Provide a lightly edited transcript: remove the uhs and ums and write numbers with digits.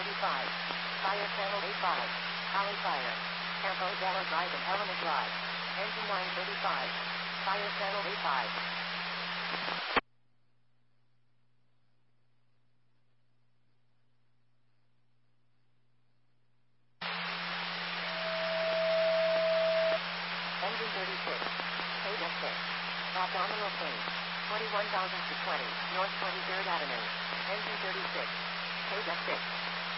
35. Fire channel A5. Holly Fire. Campo Bella Drive and Helena Drive. Engine 935. Fire channel A5. Engine 36. Page 6. Abdominal pain. 21,000 to 20. North 23rd Avenue. Engine 36. Page 6.